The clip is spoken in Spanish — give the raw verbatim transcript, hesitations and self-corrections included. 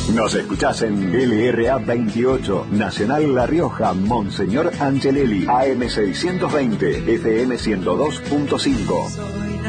Nos escuchás en L R A veintiocho, Nacional La Rioja, Monseñor Angelelli, A M seiscientos veinte, F M ciento dos punto cinco.